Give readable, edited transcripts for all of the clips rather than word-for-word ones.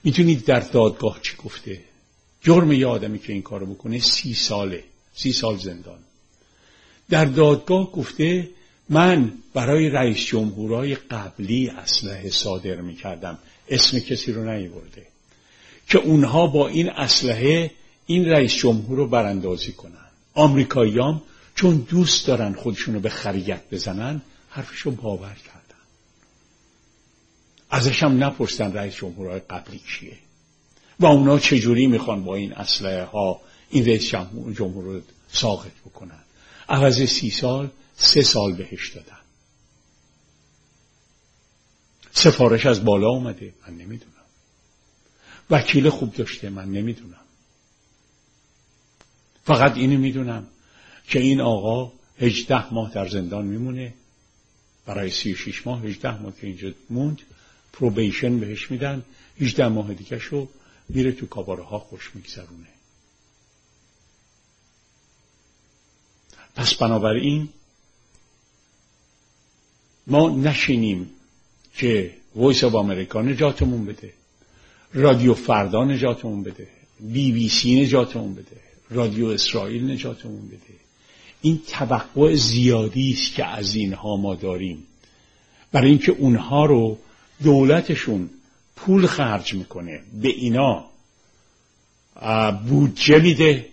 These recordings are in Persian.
میتونید در دادگاه چی گفته؟ جرم یه آدمی که این کارو بکنه 30 ساله، 30 سال زندان. در دادگاه گفته من برای رئیس جمهورهای قبلی اسلحه صادر میکردم، اسم کسی رو نیاورده، که اونها با این اسلحه این رئیس جمهور رو براندازی کنن. آمریکاییام چون دوست دارن خودشونو به خریت بزنن حرفشو باور کردن. ازش هم نپرسن رئیس جمهورهای قبلی کیه و اونا چجوری میخوان با این اسلحه ها این رئیس جمهور رو ساقط بکنن. عوض 30 سال 3 سال بهش دادن. سفارش از بالا اومده؟ من نمیدونم. وکیل خوب داشته؟ من نمیدونم. فقط اینو میدونم که این آقا 18 ماه در زندان میمونه. برای 36 ماه 18 ماه که اینجا موند پروبیشن بهش میدن، 18 ماه دیگه شو میره تو کاباره ها خوش میگذرونه. پس بنابراین ما نشینیم که وایس آف امریکا نجاتمون بده، رادیو فردا نجاتمون بده، BBC نجاتمون بده، رادیو اسرائیل نجاتمون بده. این توقع زیادی است که از اینها ما داریم، برای اینکه اونها رو دولتشون پول خرج میکنه، به اینا بودجه میده.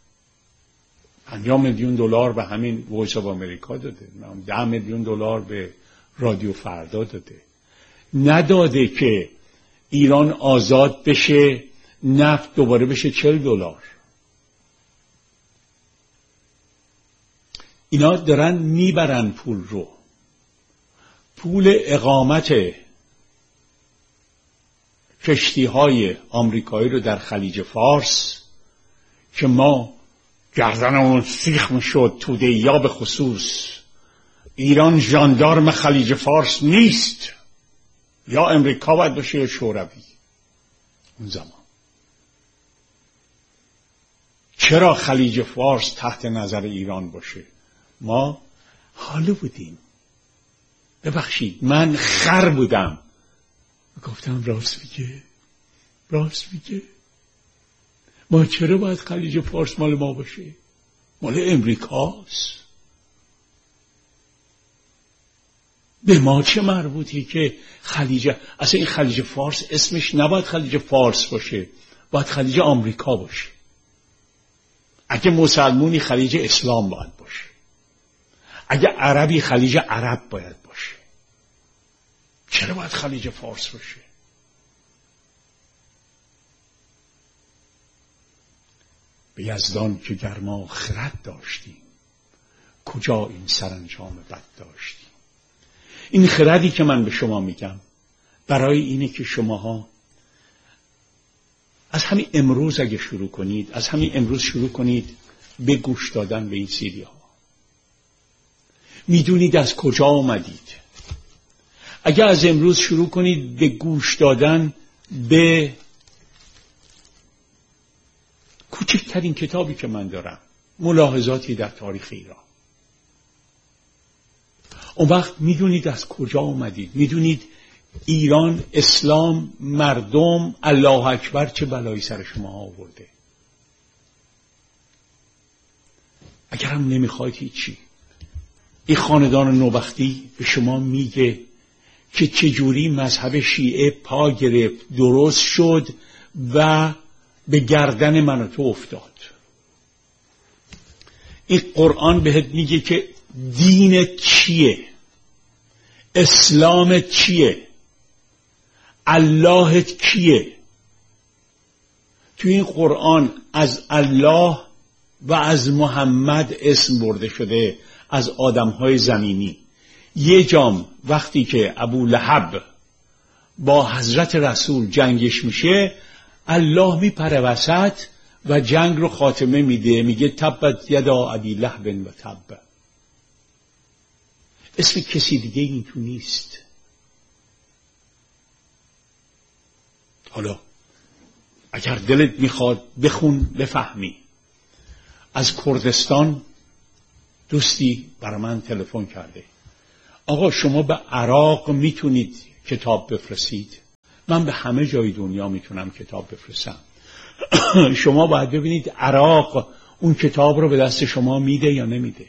5 میلیون دلار به همین وایس آف امریکا داده، 10 میلیون دلار به رادیو فردا داده. نداده که ایران آزاد بشه، نفت دوباره بشه $40. اینا دارن میبرن پول رو، پول اقامت کشتی‌های آمریکایی رو در خلیج فارس که ما گردنمون سیخ میشد توده یا به خصوص ایران ژاندارم خلیج فارس نیست، یا امریکا باید باشه یا شوروی. اون زمان چرا خلیج فارس تحت نظر ایران باشه؟ ما حاله بودیم. ببخشید من خر بودم، گفتم راست میگه. ما چرا باید خلیج فارس مال ما باشه؟ مال امریکاست. به ما چه مربوطی که اصلا این خلیج فارس اسمش نباید خلیج فارس باشه، باید خلیج آمریکا باشه. اگه مسلمونی خلیج اسلام باید باشه، اگه عربی خلیج عرب باید باشه. چرا باید خلیج فارس باشه؟ به یزدان که گر ما خرد داشتیم، کجا این سرانجام بد داشتیم. این خردی که من به شما میگم برای اینه که شماها از همین امروز اگه شروع کنید، از همین امروز شروع کنید به گوش دادن به این سیدی ها. میدونید از کجا آمدید. اگه از امروز شروع کنید به گوش دادن به کوچکترین کتابی که من دارم، ملاحظاتی در تاریخ ایران، اون وقت میدونید از کجا آمدید. میدونید ایران، اسلام، مردم، الله اکبر چه بلایی سر شما آورده. اگر هم نمیخواید هیچی. این خاندان نوبختی به شما میگه که چجوری مذهب شیعه پا گرفت، درست شد و به گردن من و تو افتاد. این قرآن بهت میگه که دین چیه، اسلام چیه، الله کیه. تو این قرآن از الله و از محمد اسم برده شده، از آدمهای زمینی. یه جام وقتی که ابو لهب با حضرت رسول جنگش میشه، الله میپره وسط و جنگ رو خاتمه میده، میگه تبت یدا ابی لهب و تب. اسم کسی دیگه این تو نیست. حالا اگر دلت میخواد بخون بفهمی. از کردستان دوستی برای من تلفن کرده، آقا شما به عراق میتونید کتاب بفرستید؟ من به همه جای دنیا میتونم کتاب بفرستم. شما باید ببینید عراق اون کتاب رو به دست شما میده یا نمیده.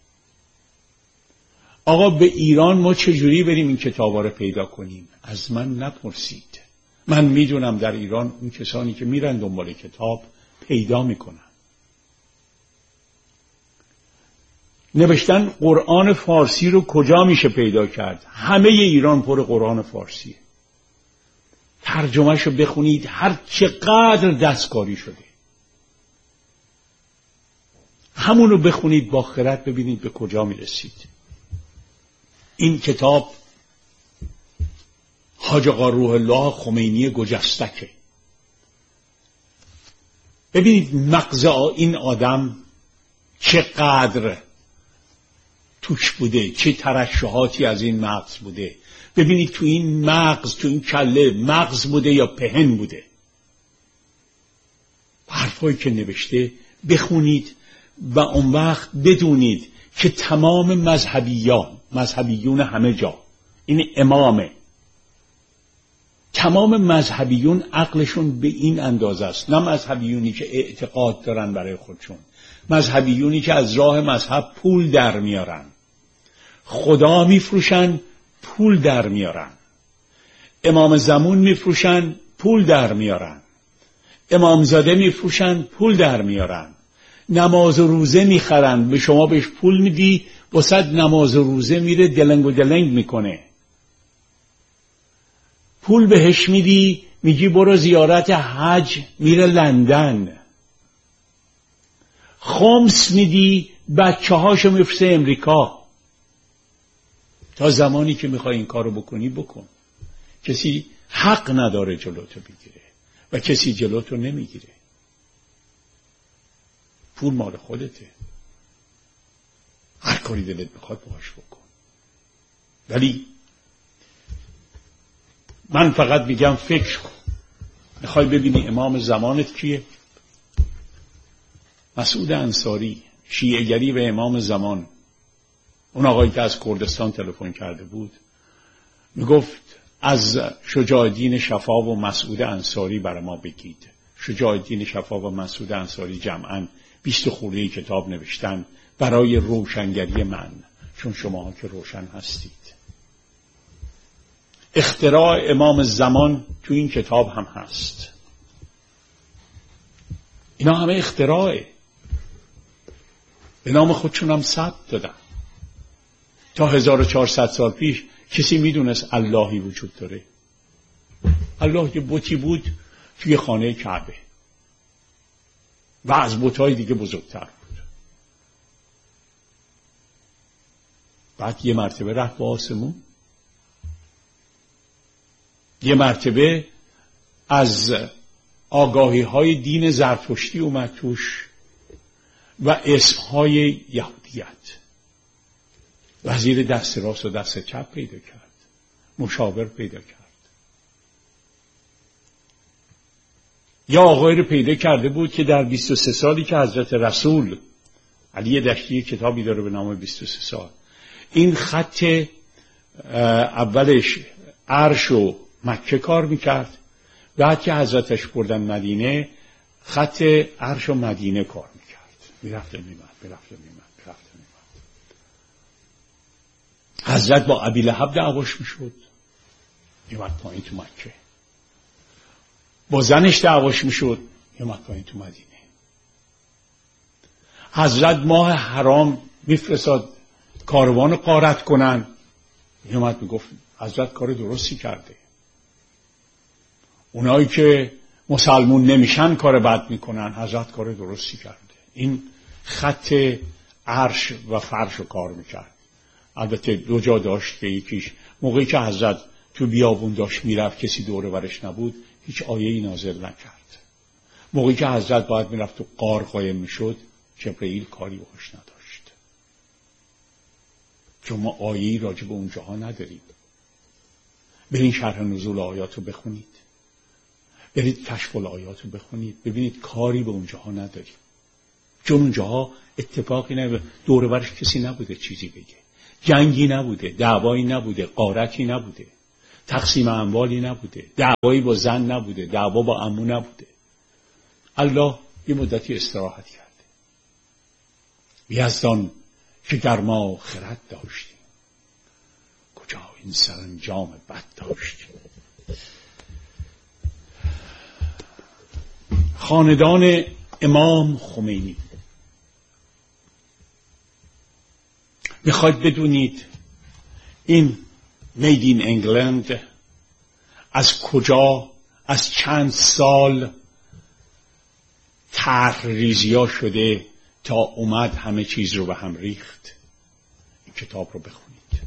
آقا به ایران ما چجوری بریم این کتابا رو پیدا کنیم؟ از من نپرسید. من میدونم در ایران اون کسانی که میرن دنبال کتاب پیدا میکنن. نوشتن قرآن فارسی رو کجا میشه پیدا کرد؟ همه ایران پر قرآن فارسیه. ترجمهشو بخونید، هر چقدر دستکاری شده همونو بخونید با خرد، ببینید به کجا میرسید. این کتاب حاج آقا روح الله خمینی گجستکه. ببینید مغز این آدم چقدر توش بوده، چه ترشحاتی از این مغز بوده. ببینید تو این مغز، تو این کله مغز بوده یا پهن بوده. حرفایی که نوشته بخونید و اون وقت بدونید که تمام مذهبیون همه جا، این امامه، تمام مذهبیون عقلشون به این اندازه است. نه مذهبیونی که اعتقاد دارن برای خودشون، مذهبیونی که از راه مذهب پول در میارن، خدا میفروشن پول در میارن، امام زمان میفروشن پول در میارن، امامزاده میفروشن پول در میارن، نماز و روزه میخرن، به شما بهش پول میدی واسه نماز و روزه میره دلنگ و دلنگ میکنه. پول بهش میدی میگی برو زیارت حج، میره لندن. خمس میدی بچه هاشو میفرسته امریکا. تا زمانی که میخوای این کارو بکنی بکن. کسی حق نداره جلوتو بگیره و کسی جلوتو نمیگیره. پول مال خودته، هر کاری دلت بخواد باهاش بکن. ولی من فقط میگم فکر کن. میخوای ببینی امام زمانت کیه؟ مسعود انصاری، شیعه‌گری و امام زمان. اون آقایی که از کردستان تلفن کرده بود میگفت از شجاع الدین شفا و مسعود انصاری برای ما بگید. شجاع الدین شفا و مسعود انصاری جمعاً 20 خورده کتاب نوشتن برای روشنگری من، چون شما که روشن هستید. اختراع امام زمان تو این کتاب هم هست. اینا همه اختراعه، به نام خودشون هم ثبت دادن. تا 1400 سال پیش کسی میدونست اللهی وجود داره؟ الله یه بتی بود توی خانه کعبه و از بت‌های دیگه بزرگتر بود. بعد یه مرتبه رفت به آسمون، یه مرتبه از آگاهی‌های دین زرتشتی اومد توش و اسم‌های یهودیت. وزیر دست راست و دست چپ پیدا کرد، مشاور پیدا کرد. یا آقایی رو پیدا کرده بود که در 23 سالی که حضرت رسول، علی دشتی کتابی داره به نام 23 سال، این خط اولش عرش و مکه کار میکرد، بعد که حضرتش بردن مدینه خط عرش و مدینه کار میکرد. میرفت میمد. حضرت با ابی لهب دعواش میشد، میمد پایین تو مکه. با زنش دعواش میشد، میمد پایین تو مدینه. حضرت ماه حرام میفرستاد کاروان غارت کنن، میومد میگفت حضرت کار درستی کرده. اونایی که مسلمون نمیشن کار بد میکنن، حضرت کار درستی کرده. این خط عرش و فرش رو کار میکرد. البته دو جا داشت که یکیش موقعی که حضرت تو بیابون داشت میرفت کسی دور برش نبود، هیچ آیه‌ای نازل نکرد. موقعی که حضرت باید میرفت تو غار قایم میشد، جبرئیل کاری باهاش نداشت. چون ما آیه‌ای راجع به اونجاها نداریم. برید شرح نزول آیات رو بخونید، برید کشف الآیات رو بخونید، ببینید کاری به اونجاها نداریم. چون اونجاها اتفاقی نبوده، دور برش کسی نبوده چیزی بگه، جنگی نبوده، دعوایی نبوده، غارتی نبوده. تقسیم اموالی نبوده، دعوایی با زن نبوده، دعوا با عمو نبوده. الله یه مدتی استراحت کرده. یزدان که در ما خرد داشتیم، کجا این سرانجام بد داشتیم. خاندان امام خمینی، میخواید بدونید این مید این انگلند از کجا، از چند سال طرح ریزی‌ها شده تا اومد همه چیز رو به هم ریخت. این کتاب رو بخونید.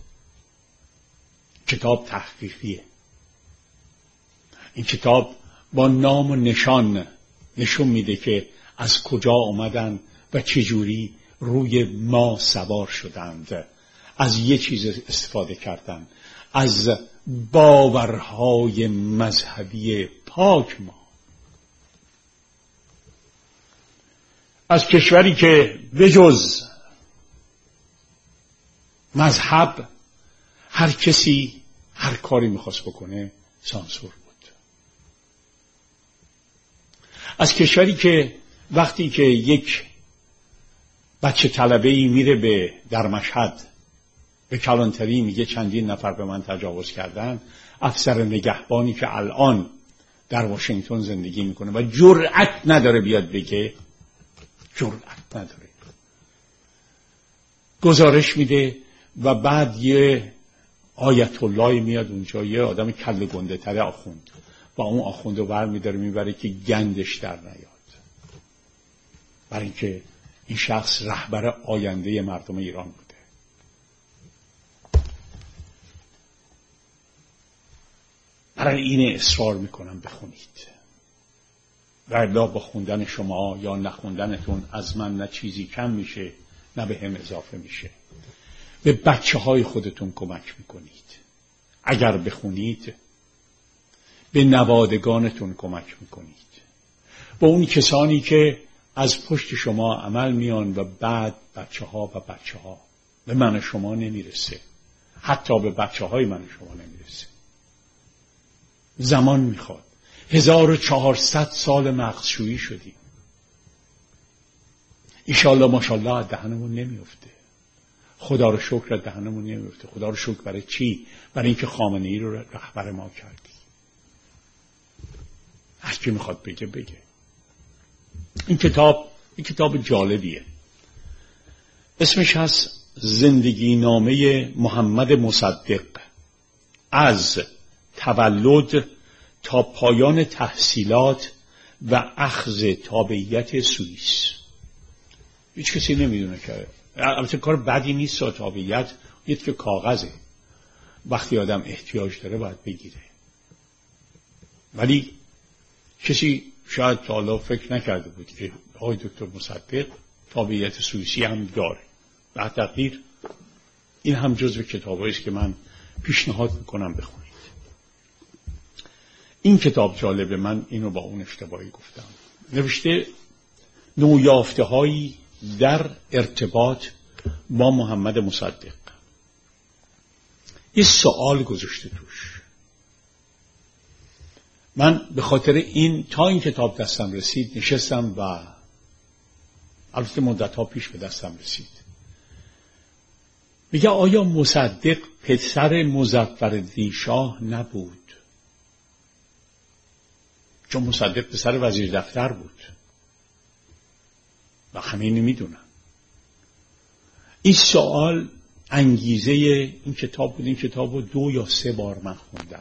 کتاب تحقیقیه. این کتاب با نام و نشون میده که از کجا اومدن و چجوری روی ما سوار شدند. از یه چیز استفاده کردن، از باورهای مذهبی پاک ما. از کشوری که بجز مذهب هر کسی هر کاری میخواست بکنه سانسور بود. از کشوری که وقتی که یک بچه طلبه‌ای میره در مشهد به کلانتری میگه چندین نفر به من تجاوز کردن، افسر نگهبانی که الان در واشنگتن زندگی میکنه و جرأت نداره بیاد بگه، جرأت نداره، گزارش میده و بعد یه آیت الله میاد اونجا، یه آدم کله گنده تره آخوند، با اون آخوند رو برمیداره میبره که گندش در نیاد، برای اینکه این شخص رهبر آینده مردم ایران بوده. برای این اصرار میکنم بخونید. ولی با خوندن شما یا نخوندنتون از من نه چیزی کم میشه نه به هم اضافه میشه. به بچه های خودتون کمک میکنید. اگر بخونید به نوادگانتون کمک میکنید. با اون کسانی که از پشت شما عمل میان و بعد بچه ها به من شما نمیرسه، حتی به بچه های من شما نمیرسه. زمان میخواد. 1400 سال مغزشویی شدیم. ایشالله ماشالله از دهنمون نمیفته. خدا رو شکر از دهنمون نمیفته. خدا رو شکر برای چی؟ برای اینکه خامنه ای رو رهبر ما کردی. هر کی میخواد بگه. این کتاب جالبیه. اسمش هست زندگی نامه محمد مصدق از تولد تا پایان تحصیلات و اخذ تابعیت سوئیس. هیچ کسی نمیدونه که البته کار بدی نیست. تابعیت یه که کاغذه، وقتی آدم احتیاج داره باید بگیره. ولی کسی شاید تا حالا فکر نکرده بود که آقای دکتر مصدق تابعیت سوئیسی هم داره. به تقدیر این هم جزو کتابایی است که من پیشنهاد میکنم بخونید. این کتاب جالبه. من اینو با اون اشتباهی گفتم. نوشته نویافته‌هایی در ارتباط با محمد مصدق. یه سوال گذاشته توش. من به خاطر این تا این کتاب دستم رسید نشستم و البته مدت‌ها پیش به دستم رسید. میگه آیا مصدق پسر مظفرالدین شاه نبود؟ چون مصدق پسر وزیر دفتر بود و همه اینو میدونن. این سوال انگیزه این کتاب بود. این کتاب رو 2 یا 3 بار من خوندم،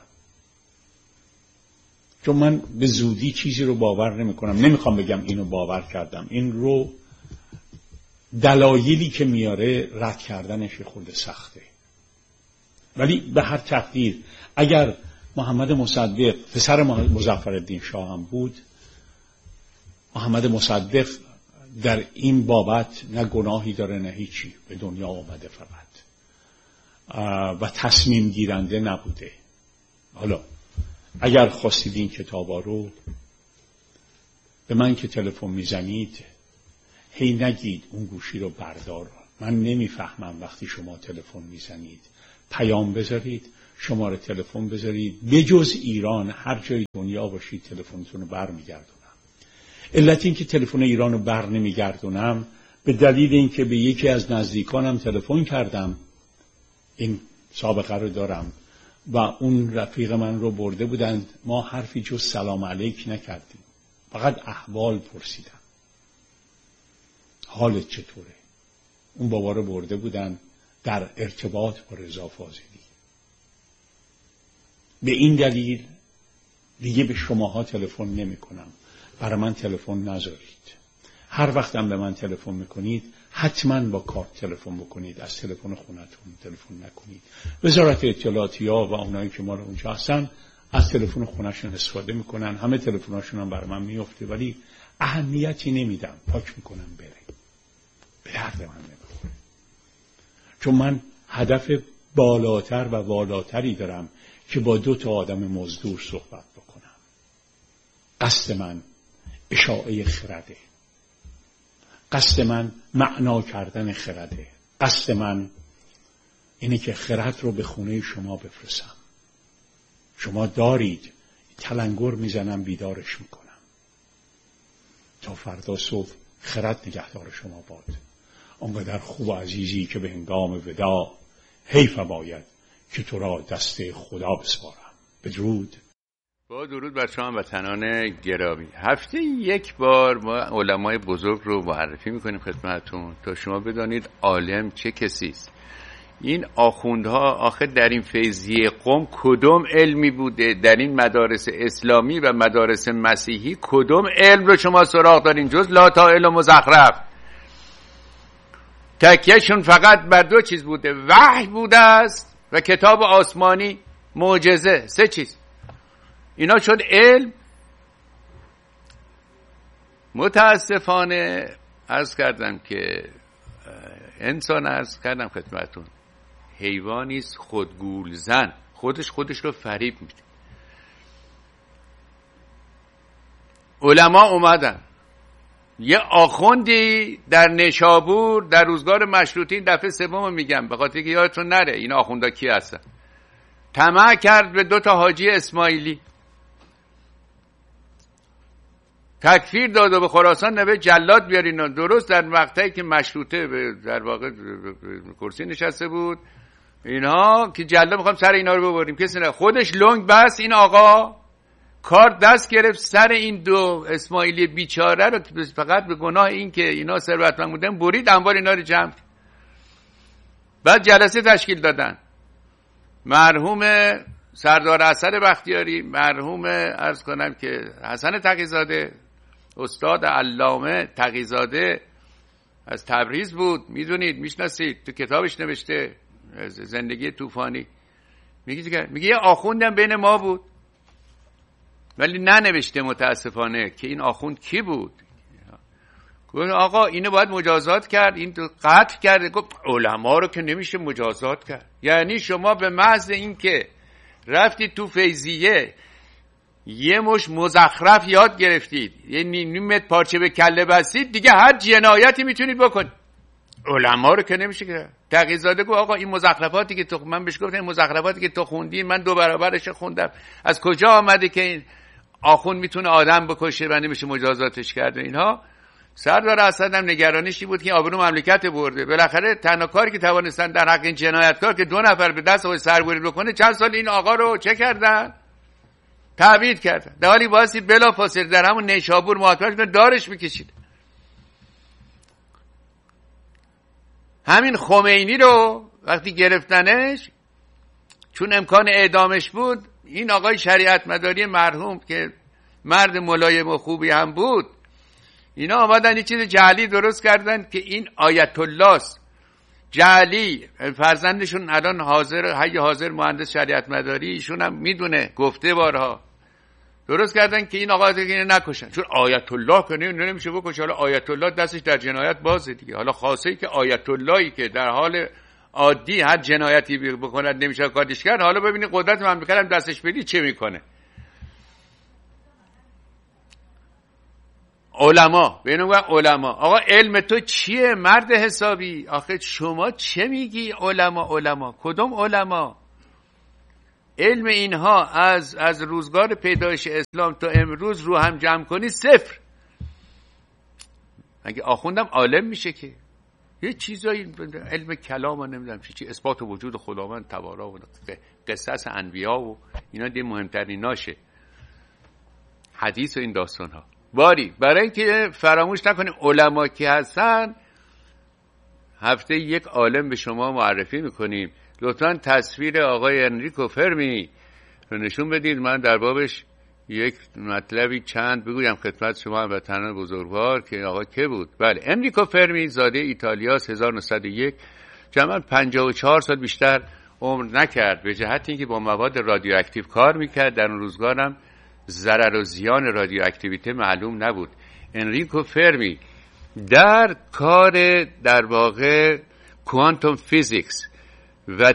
چون من به زودی چیزی رو باور نمی کنم. نمیخوام بگم اینو باور کردم. این رو دلایلی که میاره رد کردنش خود سخته. ولی به هر تقدیر اگر محمد مصدق پسر مظفرالدین شاه هم بود، محمد مصدق در این بابت نه گناهی داره نه هیچی. به دنیا آمده فقط و تصمیم گیرنده نبوده. حالا اگر خواستید این کتابا رو به من که تلفن میزنید هی نگید اون گوشی رو بردار، من نمیفهمم. وقتی شما تلفن میزنید پیام بذارید، شماره تلفن بذارید، بجز ایران هر جای دنیا باشید تلفنتون رو برمیگردونم. علت این که تلفن ایران رو بر نمیگردونم به دلیل اینکه به یکی از نزدیکانم تلفن کردم، این سابقه رو دارم، و اون رفیق من رو برده بودند، ما حرفی جز سلام علیک نکردیم، فقط احوال پرسیدم حالت چطوره. اون بابا رو برده بودن در ارتباط با رضا فاضلی. به این دلیل دیگه به شماها تلفن نمی کنم، برای من تلفن نذارید. هر وقتم به من تلفن میکنید حتما با کارت تلفن بکنید، از تلفن خونتون تلفن نکنید. وزارت اطلاعاتی ها و اونایی که ما رو اونجا هستن از تلفن خونه‌شون استفاده میکنن، همه تلفن‌هاشون هم برای من میفته، ولی اهمیتی نمیدم، پاک میکنم بره، به درد من نمیخوره. چون من هدف بالاتر و والاتری دارم که با 2 آدم مزدور صحبت بکنم. قصد من اشاعه خرده، قصد من معنا کردن خرده، قصد من اینه که خرد رو به خونه شما بفرستم. شما دارید، تلنگر میزنم بیدارش میکنم. تا فردا صبح خرد نگهدار شما باد. آنقدر خوب و عزیزی که به هنگام ودا حیف باید که تو را دست خدا بسپارم. بدرود. با درود بر شما وطنان گرامی. هفته یک بار ما علمای بزرگ رو معرفی میکنیم خدمتتون تا شما بدانید عالم چه کسی است. این آخوندها آخه در این فیضیه قم کدوم علمی بوده؟ در این مدارس اسلامی و مدارس مسیحی کدوم علم رو شما سراغ دارین جز لاتائل و مزخرف؟ تکیهشون فقط بر 2 چیز بوده، وحی بوده است و کتاب آسمانی، معجزه. 3 چیز اینا شد علم. متاسفانه عرض کردم که انسان، عرض کردم خدمتون، حیوانی است خودگول زن، خودش رو فریب میده. علما اومدن، یه آخوندی در نشابور در روزگار مشروطه، دفعه 3 میگم به خاطر که یادتون نره این آخوندا کی هستن، طمع کرد به 2 حاجی اسماعیلی، تکفیر داد و به خراسان نوشت جلاد بیارین. درست در مقطعی که مشروطه در واقع کرسی نشسته بود، اینها که جلاد میخوام سر اینا رو ببریم، کسی نه، خودش لنگ بست. این آقا کار دست گرفت، سر این 2 اسماعیلی بیچاره رو فقط به گناه این که اینا ثروتمند بودن برید، اموال اینا رو جمع. بعد جلسه تشکیل دادن. مرحوم سردار حسن بختیاری، مرحوم عرض کنم که حسن تقی‌زاده، استاد علامه تقی‌زاده از تبریز بود، میدونید، میشناسید، تو کتابش نوشته زندگی طوفانی، میگه یه آخوندم بین ما بود ولی ننوشته متاسفانه که این آخوند کی بود. گفت آقا اینو باید مجازات کرد، این قتل کرده. گفت علما رو که نمیشه مجازات کرد. یعنی شما به محض این که رفتید تو فیضیه یه مش مزخرف یاد گرفتید، یه نیمت پارچه به کله بستید، دیگه هر جنایتی میتونید بکنید. علما رو که نمیشه کرد. تقی‌زاده گفت آقا این مزخرفاتی که تو، من بهش گفتم این مزخرفاتی که تو خوندی من 2 برابرش خوندم، از کجا آمده که این آخوند میتونه آدم بکشه و نمیشه مجازاتش کرد؟ اینها سردار اسد هم نگرانیش بود که آبرو مملکت برده. بالاخره تنها کاری که توانستن در حق این جنایتکار که 2 نفر به دست خودش سربری بکنه، چند سال این آقا رو چه کردن؟ تعویض کردن. در حالی واسه بلافاصله در همون نیشابور محاکمه کردن، دارش میکشید. همین خمینی رو وقتی گرفتنش، چون امکان اعدامش بود، این آقای شریعت مداری مرحوم که مرد ملایم و خوبی هم بود، اینا آمدن یه چیز جعلی درست کردن که این آیت الله است. جعلی فرزندشون الان حاضر مهندس شریعت مداری، ایشون هم میدونه، گفته بارها، درست کردن که این آقا دیگه نکشن، چون آیت الله که نمیشه بکشه. حالا آیت الله دستش در جنایت بازه دیگه. حالا خاصه ای که آیت اللهی که در حال عادی هر جنایتی بکنه نمیشه کارش کرد، حالا ببینید قدرت مملکت هم دستش بدی چه میکنه. علما، ببینم علما، آقا علم تو چیه مرد حسابی؟ آخه شما چه میگی علما؟ کدوم علما؟ علم اینها از روزگار پیدایش اسلام تا امروز رو هم جمع کنی 0. اگه آخوندم عالم میشه که یه چیزایی علم کلام و نمیدونم چی اثبات وجود خداوند تبارک و قصص انبیا و اینا دی مهمتریناشه، حدیث و این داستان ها. برای اینکه فراموش نکنیم علما کی هستن، هفته یک عالم به شما معرفی میکنیم. لطفاً تصویر آقای انریکو فرمی رو نشون بدید، من در بابش یک مطلبی چند بگویم خدمت شما هموطنان بزرگوار که آقا که بود. بله، انریکو فرمی زاده ایتالیاس، 1901، جمعاً 54 سال بیشتر عمر نکرد، به جهت اینکه با مواد رادیواکتیو کار میکرد. در اون روزگارم ضرر و زیان رادیواکتیویته معلوم نبود. انریکو فرمی در کار در واقع کوانتوم فیزیکس و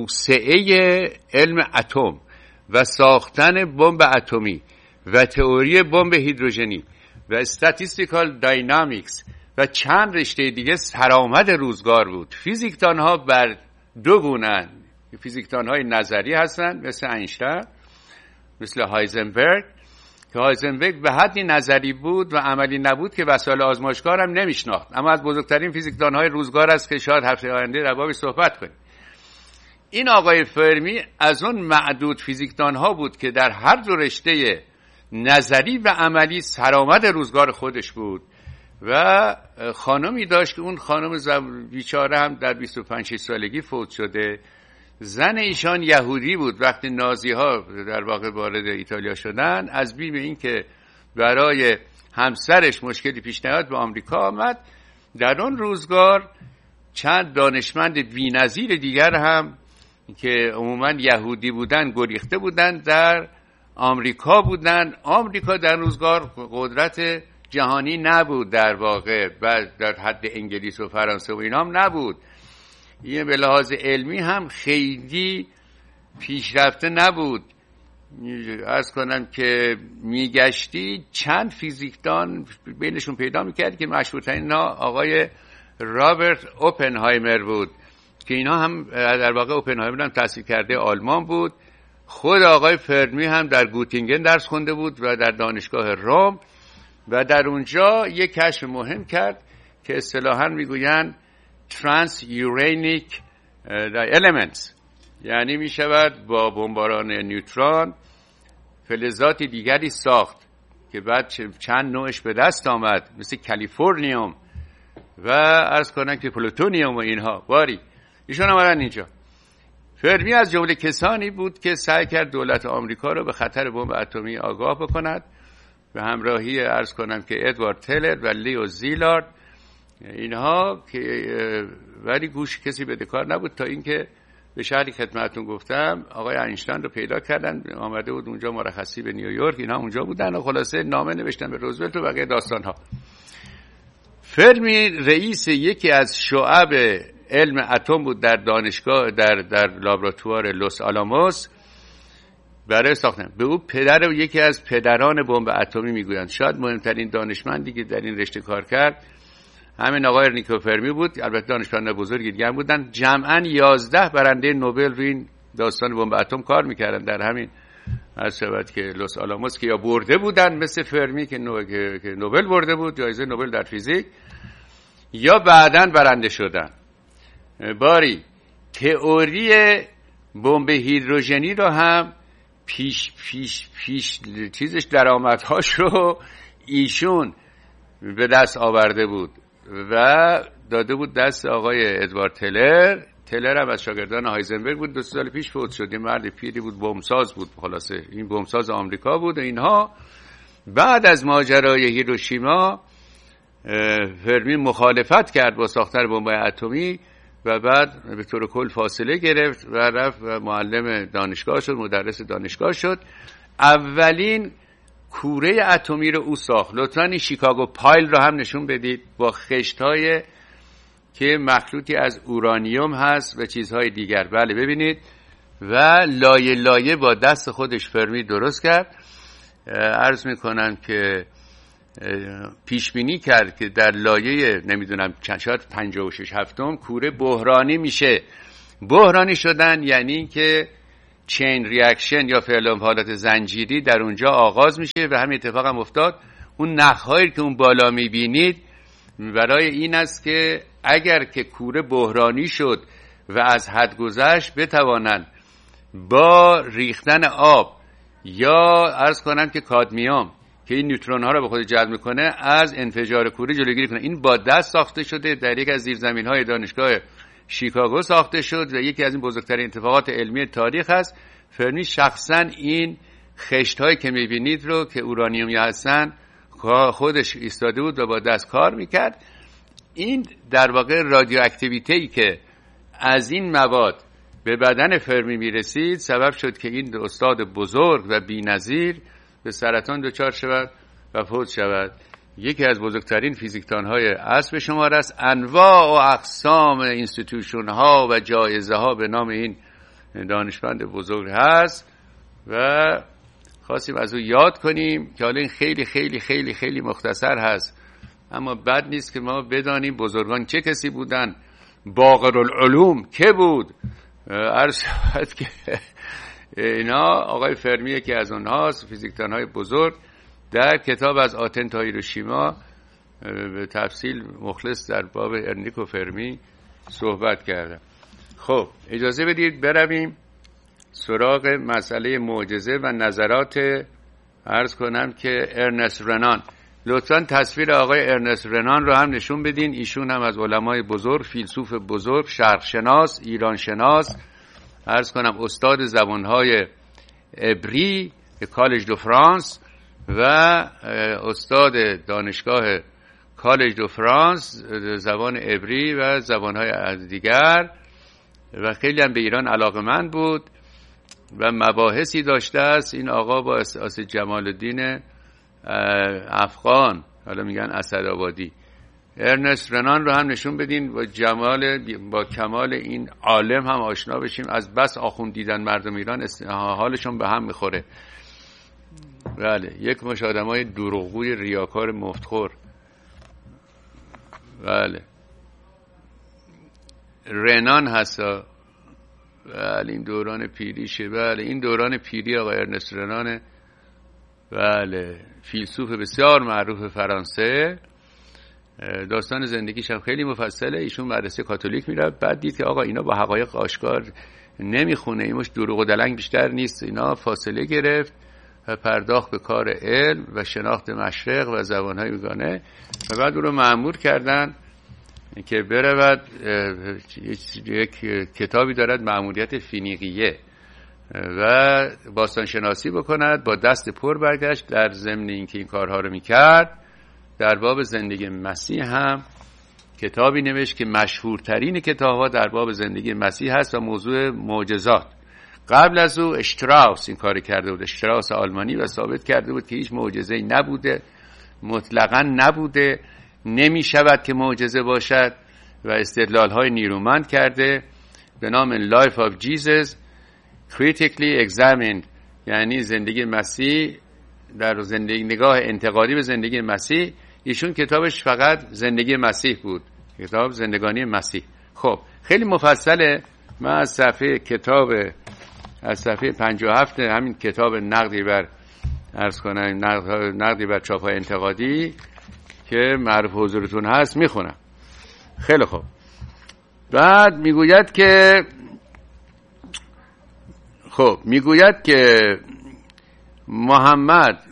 توسعه علم اتم و ساختن بمب اتمی و تئوری بمب هیدروژنی و استاتیستیکال داینامیکس و چند رشته دیگه سرآمد روزگار بود. فیزیکدان ها بر دو گونه‌اند. فیزیکدان های نظری هستن مثل اینشتین، مثل هایزنبرگ، که هایزنبرگ به حدی نظری بود و عملی نبود که وسایل آزمایشگاه هم نمیشناخت، اما از بزرگترین فیزیکدان های روزگار است که شاید هفته آینده در بابش صحبت کنیم. این آقای فرمی از اون معدود فیزیکدان ها بود که در هر دو رشته نظری و عملی سرآمد روزگار خودش بود و خانمی داشت که اون خانم بیچاره هم در 25 سالگی فوت شده. زن ایشان یهودی بود. وقتی نازی ها در واقع وارد ایتالیا شدن، از بیم این که برای همسرش مشکلی پیش نیاد به آمریکا آمد. در اون روزگار چند دانشمند بی‌نظیر دیگر هم که عموما یهودی بودن گریخته بودن در آمریکا بودن. آمریکا در روزگار قدرت جهانی نبود در واقع، در حد انگلیس و فرانسه و اینام نبود. این به لحاظ علمی هم خیلی پیشرفته نبود. عرض کنم که میگشتی چند فیزیکدان بینشون پیدا میکرد که مشهورترین آقای رابرت اوپنهایمر بود که اینا هم در واقع اوپنهایمر هم تحصیل کرده آلمان بود. خود آقای فرمی هم در گوتینگن درس خونده بود و در دانشگاه روم و در اونجا یک کشف مهم کرد که اصطلاحاً میگویند ترانس یورانیک elements، یعنی می شود با بمباران نیوترون فلزات دیگری ساخت که بعد چند نوعش به دست آمد، مثل کالیفرنیوم و عرض کنم که پلوتونیوم و اینها. ایشون آمدن اینجا. فرمی از جمله کسانی بود که سعی کرد دولت آمریکا رو به خطر بمب اتمی آگاه بکند، به همراهی عرض کنم که ادوارد تلر و لیو زیلارد اینها، که ولی گوش کسی بدهکار نبود تا اینکه به شهری خدمتتون گفتم آقای اینشتین رو پیدا کردن، آمده بود اونجا مرخصی به نیویورک، اینا اونجا بودن و خلاصه نامه نوشتن به روزولت و بقیه داستان ها. فرمی رئیس یکی از شعب علم اتم بود در دانشگاه در لابراتوار لوس آلاموس برای ساختن. به او پدر و یکی از پدران بمب اتمی میگویند. شاید مهمترین دانشمندی که در این رشته کار کرد همین آقای انریکو فرمی بود. البته دانشمندان بزرگی دیگه هم بودن. جمعاً 11 برنده نوبل روی این داستان بمب اتم کار میکردن در همین از شبت که لوس آلاموس، که یا برده بودن مثل فرمی که نوبل برده بود، جایزه نوبل در فیزیک، یا بعداً برنده شدن. تئوری بمب هیدروژنی رو هم پیش چیزش درآمدهاش رو ایشون به دست آورده بود و داده بود دست آقای ادوارد تلر هم از شاگردان هایزنبرگ بود. 2 سال پیش فوت شد. مرد پیری بود، بمبساز بود. خلاصه این بمبساز آمریکا بود. اینها بعد از ماجرای هیروشیما فرمی مخالفت کرد با ساختن بمب اتمی و بعد به طور کل فاصله گرفت و رفت و معلم دانشگاه شد، مدرس دانشگاه شد. اولین کوره اتمی رو او ساخت. لطفاً این شیکاگو پایل رو هم نشون بدید با خشت‌های که مخلوطی از اورانیوم هست و چیزهای دیگر. بله ببینید، و لایه لایه با دست خودش فرمی درست کرد. عرض میکنم که پیش بینی کرد که در لایه نمیدونم شاید 56 هفتم کوره بحرانی میشه. بحرانی شدن یعنی که چین ریاکشن یا فعل حالت زنجیری در اونجا آغاز میشه و همین اتفاق هم افتاد. اون نخهایی که اون بالا میبینید برای این است که اگر که کوره بحرانی شد و از حد گذشت بتوانند با ریختن آب یا عرض کنم که کادمیوم که این نیوترون ها رو به خود جلب میکنه از انفجار کوره جلوگیری کنه. این با دست ساخته شده، در یک از زیرزمین های دانشگاه شیکاگو ساخته شد و یکی از این بزرگترین اتفاقات علمی تاریخ است. فرمی شخصا این خشت هایی که میبینید رو که اورانیومی هستن خودش ایستاده بود و با دست کار میکرد. این در واقع رادیواکتیویته‌ای که از این مواد به بدن فرمی میرسید سبب شد که این استاد بزرگ و بی‌نظیر به سرطان دچار شود و فوت شود. یکی از بزرگترین فیزیکدان‌های عصر شمار است. انواع و اقسام اینستیتوشن ها و جایزه ها به نام این دانشمند بزرگ هست و خواستیم از او یاد کنیم که حالا این خیلی خیلی خیلی خیلی مختصر هست، اما بد نیست که ما بدانیم بزرگان چه کسی بودن. باقر العلوم که بود؟ عرض شد که اینا آقای فرمی که از اونهاست، فیزیکدان‌های بزرگ. در کتاب از آتن تا هیروشیما به تفصیل مخلص در باب ارنیکو فرمی صحبت کردم. خب اجازه بدید برویم سراغ مسئله معجزه و نظرات عرض کنم که ارنست رنان. لطفاً تصویر آقای ارنست رنان رو هم نشون بدین. ایشون هم از علمای بزرگ، فیلسوف بزرگ، شرقشناس، ایرانشناس، عرض کنم استاد زبانهای عبری کالج دو فرانس و استاد دانشگاه کالج دو فرانس زبان عبری و زبانهای دیگر و خیلی هم به ایران علاقمند بود و مباحثی داشته است. این آقا با اساس جمال الدین افغان، حالا میگن اسدآبادی. ارنست رنان رو هم نشون بدین با کمال این عالم هم آشنا بشیم. از بس آخوند دیدن مردم ایران حالشون به هم میخوره. بله، یک مش آدمای دروغگوی ریاکار مفتخور. بله رنان هستا. بله این دوران پیریشه. بله این دوران پیری آقای ارنست رنانه. بله فیلسوف بسیار معروف فرانسه. داستان زندگیش هم خیلی مفصله. ایشون مدرسه کاتولیک میره، بعد دید که آقا اینا با حقایق آشکار نمیخونه، اینش دروغ و دلنگ بیشتر نیست. اینا فاصله گرفت و پرداخت به کار علم و شناخت مشرق و زبانهای بیگانه و بعد او رو مأمور کردن که برود یک کتابی دارد مأموریت فینیقیه و باستانشناسی بکند. با دست پر برگشت. در ضمن اینکه این کارها رو میکرد در باب زندگی مسیح هم کتابی نوشت که مشهورترین کتاب‌ها در باب زندگی مسیح هست و موضوع معجزات. قبل از او اشتراوس این کار کرده بود، اشتراوس آلمانی، و ثابت کرده بود که هیچ معجزه‌ای نبوده، مطلقاً نبوده، نمی شود که معجزه باشد و استدلال‌های نیرومند کرده به نام Life of Jesus Critically Examined، یعنی زندگی مسیح در زندگی نگاه انتقادی به زندگی مسیح. ایشون کتابش فقط زندگی مسیح بود، کتاب زندگانی مسیح. خب خیلی مفصله. من از صفحه 57 همین کتاب نقدی بر عرض کنم نقدی بر چاپ‌های انتقادی که معروف حضورتون هست میخونم. خیلی خوب. بعد میگوید که محمد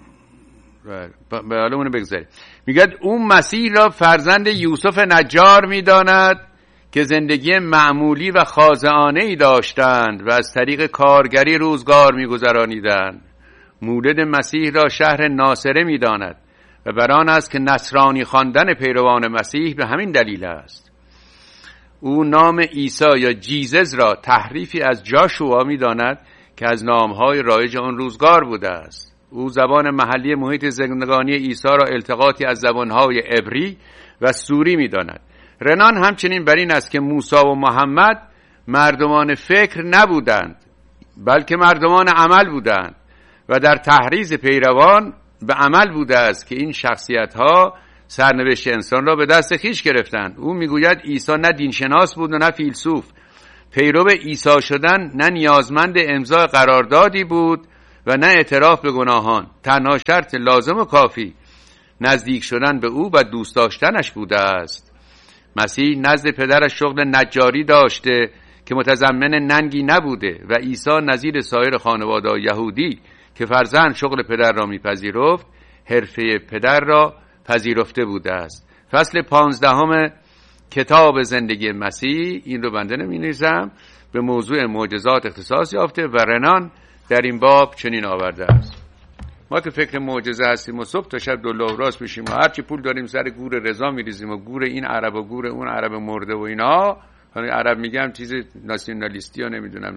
به حالمون بگذاریم. میگوید اون مسیح را فرزند یوسف نجار میداند که زندگی معمولی و خاضعانه‌ای داشتند و از طریق کارگری روزگار میگذرانیدند. مولد مسیح را شهر ناصره میداند و بر آن است که نصرانی خواندن پیروان مسیح به همین دلیل است. او نام عیسی یا جیزس را تحریفی از جاشوا میداند که از نامهای رایج آن روزگار بوده است. او زبان محلی محیط زندگانی عیسی را التقاطی از زبانهای عبری و سوری میداند. رنان همچنین بر این است که موسی و محمد مردمان فکر نبودند بلکه مردمان عمل بودند و در تحریض پیروان به عمل بوده است که این شخصیت‌ها سرنوشت انسان را به دست خویش گرفتند. او میگوید عیسی نه دینشناس بود و نه فیلسوف. پیرو عیسی شدن نه نیازمند امضای قراردادی بود و نه اعتراف به گناهان. تنها شرط لازم و کافی نزدیک شدن به او و دوست داشتنش بوده است. مسیح نزد پدرش شغل نجاری داشته که متضمن ننگی نبوده و عیسی نظیر سایر خانواده یهودی که فرزند شغل پدر را میپذیرفت، حرفه پدر را پذیرفته بوده است. فصل 15 کتاب زندگی مسیح، این رو بنده نمی‌نویسم، به موضوع معجزات اختصاص یافته و رنان در این باب چنین آورده است: ما که فکر معجزه هستیم و صبح تا شب دلله راست میشیم و هرچی پول داریم سر گور رضا میریزیم و گور این عرب و گور اون عرب مرده و اینا. عرب میگم چیز ناسیونالیستی ها، نمیدونم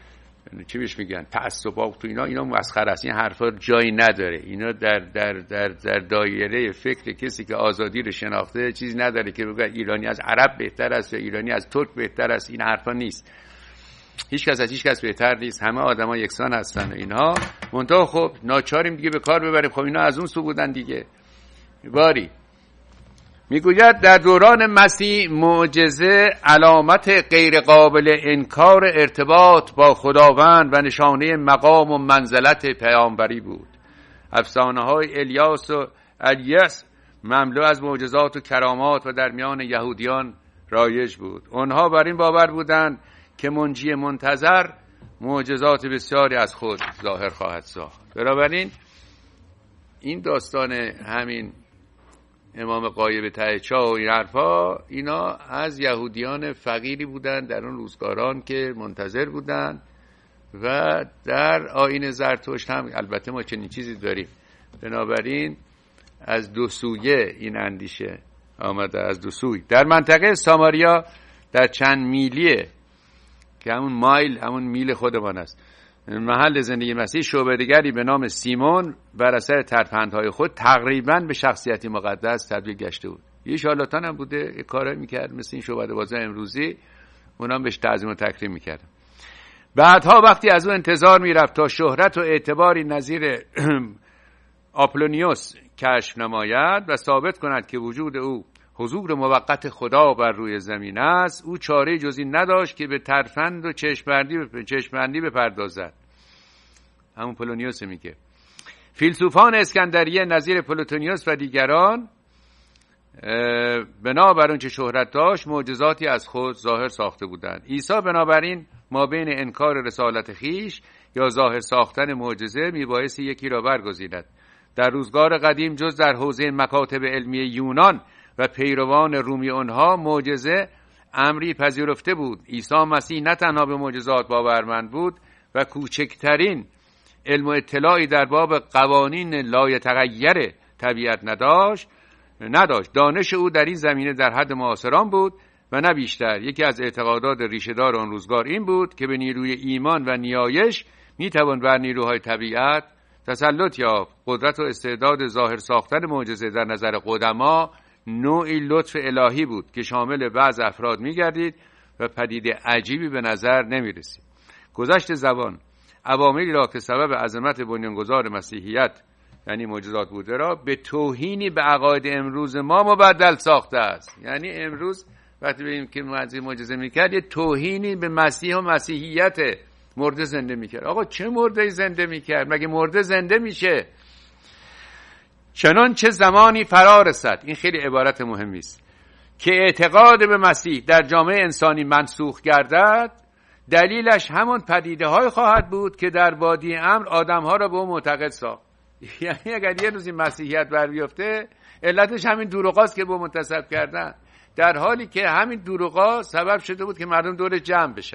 چی بهش میگن، تعصبات تو اینا مسخره است. این حرفا جایی نداره. اینا در دایره فکر کسی که آزادی رو شناخته چیزی نداره که بگه ایرانی از عرب بهتر است یا ایرانی از ترک بهتر است. این حرفا نیست. هیچ کس از هیچ کس بهتر نیست. همه آدما یکسان هستن. اینها منتها خب ناچاریم دیگه به کار ببریم. خب اینا از اون سو بودن دیگه. باری میگوید در دوران مسیح معجزه علامت غیر قابل انکار ارتباط با خداوند و نشانه مقام و منزلت پیامبری بود. افسانه های الیاس و الیاس مملو از معجزات و کرامات و در میان یهودیان رایج بود. آنها بر این باور بودند که منجی منتظر معجزات بسیاری از خود ظاهر خواهد ساخت. بنابراین این داستان همین امام غایب ته چاه و این حرفا، اینا از یهودیان فقیری بودن در اون روزگاران که منتظر بودن و در آیین زرتشت هم البته ما چنین چیزی داریم. بنابراین از دو سویه این اندیشه آمده، از دو سوی. در منطقه ساماریا در چند میلیه که همون مایل، همون میل خودمان است، محل زندگی مسیح، شعبه‌دگری به نام سیمون بر اثر ترفندهای خود تقریباً به شخصیتی مقدس تبدیل گشته بود. یه شارلاتان هم بوده، یه کارایی میکرد مثل این شعبده‌بازای امروزی، اونا هم بهش تعظیم و تکریم میکردن. بعدها وقتی از او انتظار میرفت تا شهرت و اعتباری نظیر آپولونیوس کشف نماید و ثابت کند که وجود او حضور موقت خدا بر روی زمین است، او چاره جزی نداشت که به ترفند و چشمبندی بپردازد. همون پولونیوس میگه. فیلسوفان اسکندریه نظیر پلوتونیوس و دیگران بنابر اون چه شهرت داشت معجزاتی از خود ظاهر ساخته بودند. عیسی بنابراین ما بین انکار رسالت خیش یا ظاهر ساختن معجزه میبایستی یکی را برگزیند. در روزگار قدیم جز در حوزه مکاتب علمی یونان و پیروان رومی آنها معجزه امری پذیرفته بود. عیسی مسیح نه تنها به معجزات باورمند بود و کوچکترین علم و اطلاعی در باب قوانین لایتغیر طبیعت نداشت. دانش او در این زمینه در حد معاصران بود و نه بیشتر. یکی از اعتقادات ریشه‌دار آن روزگار این بود که به نیروی ایمان و نیایش میتوان بر نیروهای طبیعت تسلط یافت. قدرت و استعداد ظاهر ساختن معجزه در نظر قدما نوعی لطف الهی بود که شامل بعض افراد می‌گردید و پدیده عجیبی به نظر نمی‌رسید. گذشت زبان عواملی را که سبب عظمت بنیانگذار مسیحیت یعنی معجزات بوده را به توهینی به عقاید امروز ما مبدل ساخته است. یعنی امروز وقتی ببینیم که معجزه می‌کرد، یه توهینی به مسیح و مسیحیت، مرده زنده می‌کرد. آقا چه مرده زنده می‌کرد؟ مگه مرده زنده میشه؟ چنان چه زمانی فرا رسد، این خیلی عبارت مهمی است، که اعتقاد به مسیح در جامعه انسانی منسوخ گردد، دلیلش همون پدیده‌های خواهد بود که در وادی امر آدم‌ها را به اون معتقد ساخت. یعنی اگر یه روزی مسیحیت بر بیفته، علتش همین دروغاست که به منتسب کردن، در حالی که همین دروغا سبب شده بود که مردم دور جمع بشن.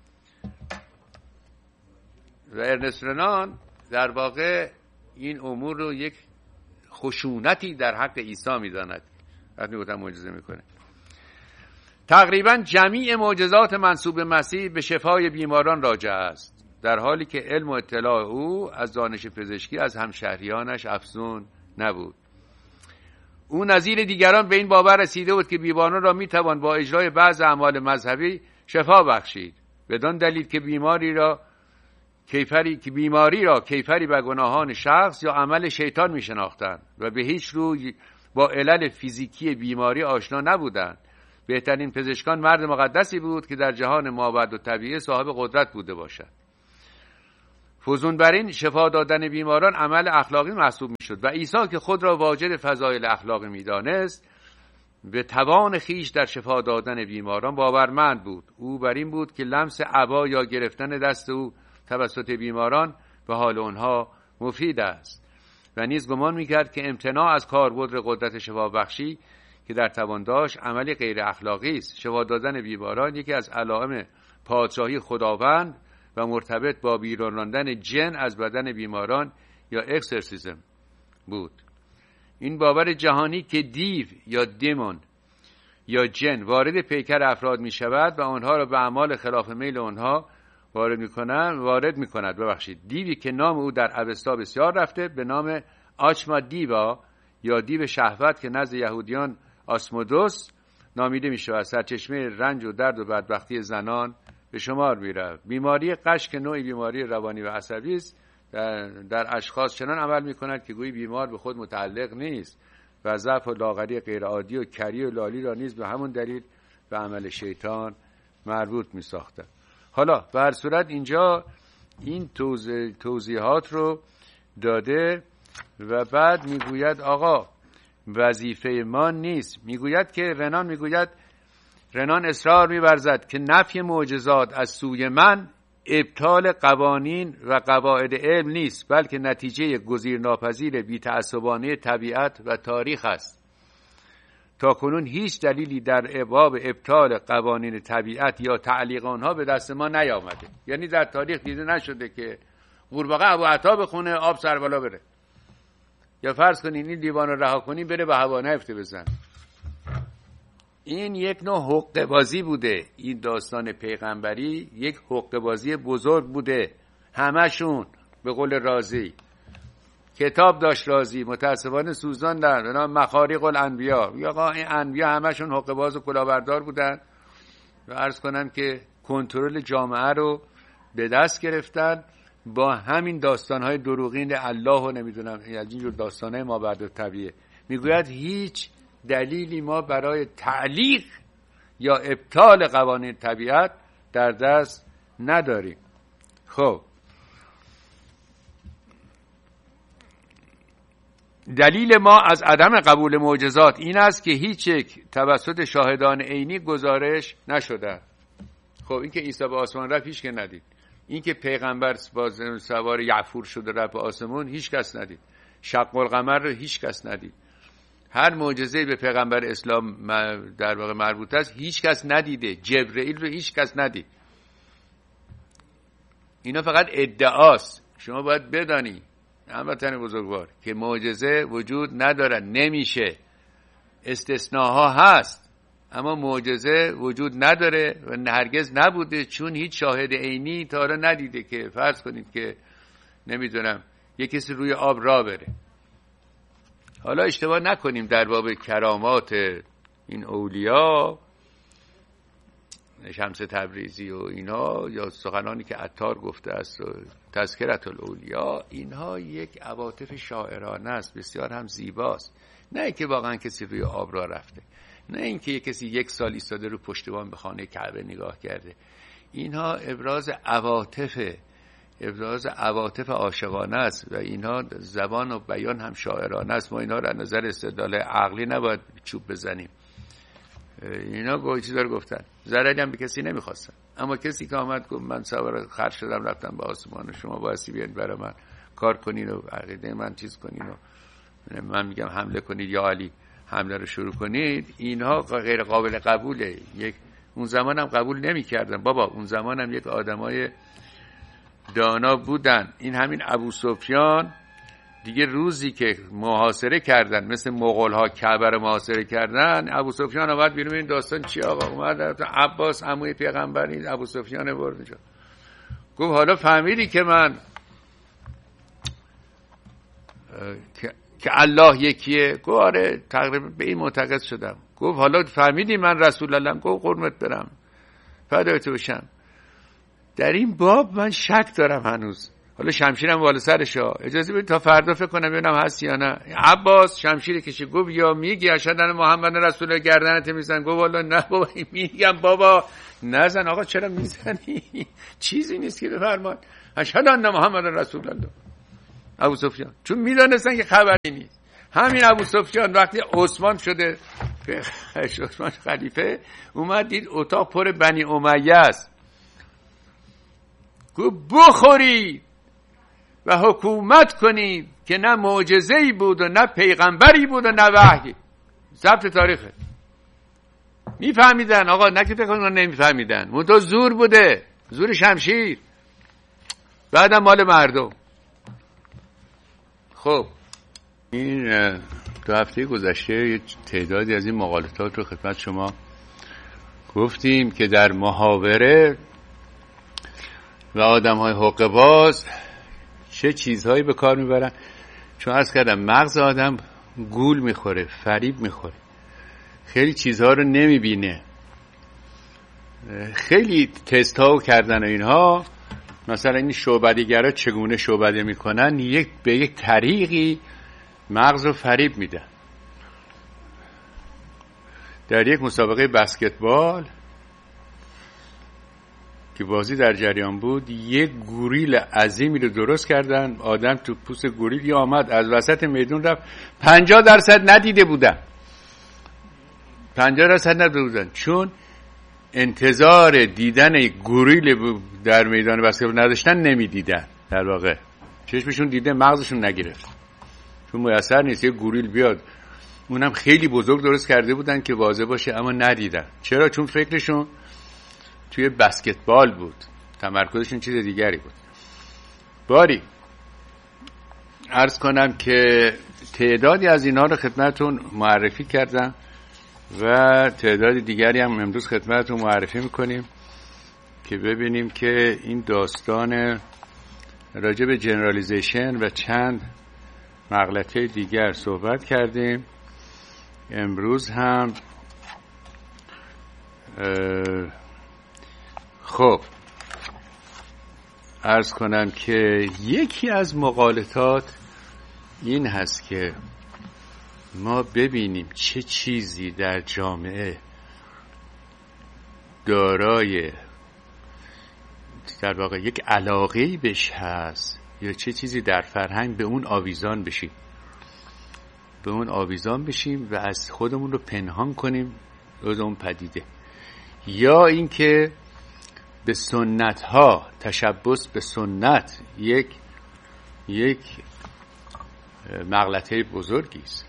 و ارنست رنان در واقع این امور رو یک خشونتی در حق عیسی می‌داند. وقتی میگفتن معجزه میکنه. تقریبا جمیع معجزات منسوب به مسیح به شفای بیماران راجع است، در حالی که علم و اطلاع او از دانش پزشکی از همشهریانش افزون نبود. او نظیر دیگران به این باور رسیده بود که بیماران را میتوان با اجرای بعض اعمال مذهبی شفا بخشید، بدان دلیل که بیماری را کیفری به گناهان شخص یا عمل شیطان میشناختند و به هیچ روی با علل فیزیکی بیماری آشنا نبودند. بهترین پزشکان مرد مقدسی بود که در جهان مابعد و طبیعه صاحب قدرت بوده باشد. فزون بر این شفا دادن بیماران عمل اخلاقی محسوب میشد و عیسی که خود را واجد فضایل اخلاقی میدانست به توان خیش در شفا دادن بیماران باورمند بود. او بر این بود که لمس عبا یا گرفتن دست او توسط بیماران به حال آنها مفید است و نیز گمان میکرد که امتناع از کاربرد قدرت شفا بخشی که در توان داشت عملی غیر اخلاقی است. شفا دادن بیماران یکی از علائم پادشاهی خداوند و مرتبط با بیرون راندن جن از بدن بیماران یا اکسورسیسم بود. این باور جهانی که دیو یا دیمون یا جن وارد پیکر افراد می شود و آنها را به اعمال خلاف میل آنها وارد می کند. دیوی که نام او در اوستا بسیار رفته به نام آچما دیوا یا دیو شهوت که نزد یهودیان آسمودوس نامیده می شود، سرچشمه رنج و درد و بدبختی زنان به شمار می رود. بیماری قش که نوعی بیماری روانی و عصبی است در اشخاص چنان عمل می کند که گویی بیمار به خود متعلق نیست و ضعف و لاغری غیر عادی و کری و لالی را نیز به همون دلیل به عمل شیطان مربوط می ساخته. حالا به هر صورت اینجا این توضیحات رو داده و بعد میگوید آقا وظیفه ما نیست. میگوید که رنان اصرار می‌ورزد که نفی معجزات از سوی من ابطال قوانین و قواعد علم نیست، بلکه نتیجه گزیرناپذیر بی‌تعصبانه طبیعت و تاریخ است. تا کنون هیچ دلیلی در باب ابطال قوانین طبیعت یا تعلیق آنها به دست ما نیامده. یعنی در تاریخ دیده نشده که قورباغه ابوعطا بخونه آب سر بالا بره، یا فرض کنین این لیوان رو رها کنین بره به هوا نفت بزن. این یک نوع حقه بازی بوده. این داستان پیغمبری یک حقه بازی بزرگ بوده. همشون به قول رازی کتاب داشت رازی متاسفانه سوزاندن به نام مخارق الانبیا. آقا این انبیا همشون حقه باز و کلاهبردار بودن و عرض کنم که کنترل جامعه رو به دست گرفتن با همین داستان‌های دروغین الله و نمیدونم از اینجور داستان‌های ما بعد طبیعه. میگوید هیچ دلیلی ما برای تعلیق یا ابطال قوانین طبیعت در دست نداریم. خب دلیل ما از عدم قبول معجزات این است که هیچ یک توسط شاهدان عینی گزارش نشده. خب این که عیسی به آسمان رفت هیچ که ندید. این که پیغمبر سوار یعفور شده رفت به آسمون هیچ کس ندید. شق القمر رو هیچ کس ندید. هر معجزه‌ای به پیغمبر اسلام در واقع مربوط است هیچ کس ندیده. جبرئیل رو هیچ کس ندید. اینا فقط ادعاست. شما باید بدانی هموطن بزرگوار که معجزه وجود ندارد، نمیشه. استثناها هست اما معجزه وجود نداره و هرگز نبوده، چون هیچ شاهد عینی تا حالا ندیده که فرض کنید که نمیدونم یک کسی روی آب راه بره. حالا اشتباه نکنیم در باب کرامات این اولیا شمس تبریزی و اینها یا سخنانی که عطار گفته است و تذکرة الاولیا، اینها یک عواطف شاعرانه است، بسیار هم زیباست. نه اینکه واقعا کسی روی آب راه رفته، نه اینکه یک کسی یک سال ایستاده رو پشتبان به خانه کعبه نگاه کرده. اینها ابراز عواطف عاشقانه است و اینها زبان و بیان هم شاعرانه است. ما اینها را نظر استدلال عقلی نباید چوب بزنیم. اینا گویی چیزا رو گفتن، ضرری هم به کسی نمیخواستن. اما کسی که آمد گفت من سوار خر شدم رفتم به آسمان، شما بایستی بیاین برای من کار کنین و عقیده من چیز کنین و من میگم حمله کنید یا علی حمله رو شروع کنید، اینها غیر قابل قبوله. اون زمان هم قبول نمی‌کردن. بابا اون زمان هم یک آدمای دانا بودن. این همین ابو سفیان دیگه روزی که محاصره کردن، مثل مغول‌ها کعبه رو محاصره کردن، ابو سفیان اومد بیرون. این داستان چی آقا؟ اومد عباس عموی پیغمبر ابو سفیان برد اینجا گفت حالا فهمیدی که من که الله یکیه؟ گفت آره تقریبا به این معتقد شدم. گفت حالا فهمیدی من رسول الله؟ گفت قربونت برم فدای تو بشم. در این باب من شک دارم هنوز. حالا شمشیرم بالا سرشا، اجازه بدید تا فردا فکر کنم ببینم هست یا نه. عباس شمشیر کشی، گفت یا میگی اشهد ان محمد رسول الله گردنت میزن؟ گفت والا نه بابا میگم بابا نزن. آقا چرا میزنی؟ چیزی نیست که بفرمان اشهد ان محمد رسول الله. ابو سفیان چون میدونستن که خبری نیست. همین ابو سفیان وقتی عثمان شده عثمان خلیفه اومد دید اتاق پر بنی امیه است، گفت بخورید و حکومت کنید که نه معجزه‌ای بود و نه پیغمبری بود و نه وحی. ضبط تاریخه. میفهمیدن آقا، نه که فکر کنن نمیفهمیدن، منتها زور بوده، زور شمشیر، بعدم مال مردم. خب این 2 هفته گذشته یه تعدادی از این مقالطات رو خدمت شما گفتیم که در محاوره و آدم‌های حقه‌باز چه چیزهایی به کار میبرن. چون عرض کردم مغز آدم گول میخوره، فریب میخوره، خیلی چیزها رو نمیبینه. خیلی تست ها کردن و اینها، مثلا این شعبده‌گرا چگونه شعبده میکنن، به یک طریقی مغز رو فریب میدن. در یک مسابقه بسکتبال که بازی در جریان بود، یک گوریل عظیمی رو درست کردن، آدم تو پوست گوریل آمد از وسط میدون رفت، 50% ندیده بودن، 50% ندیده بودن، چون انتظار دیدن گوریل در میدان بسکتبال نداشتن، نمیدیدن. در واقع چشمشون دیده، مغزشون نگرفت، چون میسر نیست یه گوریل بیاد، اونم خیلی بزرگ درست کرده بودن که واضح باشه، اما ندیدن. چرا؟ چون فکرشون توی بسکتبال بود، تمرکزشون چیز دیگری بود. باری عرض کنم که تعدادی از اینا رو خدمتون معرفی کردم و تعداد دیگری هم امروز خدمتون معرفی میکنیم که ببینیم که این داستان راجع به جنرالیزیشن و چند مغلطه دیگر صحبت کردیم. امروز هم خب عرض کنم که یکی از مغالطات این هست که ما ببینیم چه چیزی در جامعه دارای در واقع یک علاقه‌ای بهش هست یا چه چیزی در فرهنگ به اون آویزان بشیم و از خودمون رو پنهان کنیم از اون پدیده، یا اینکه به سنت ها تشبث به سنت یک مغلطه بزرگی است.